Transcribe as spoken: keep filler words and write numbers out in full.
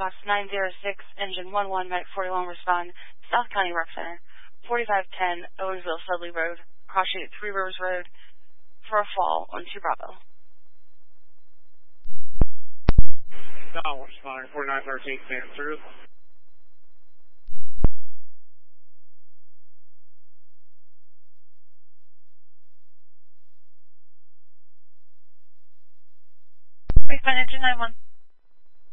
loss nine zero six, engine one one, Medic forty-one, respond, South County Rec Center, forty-five ten, Owensville, Sudley Road, crossing at Three Rivers Road, for a fall on two Bravo. Down, responding, forty-nine thirteen, stand through. Respond, engine nine one.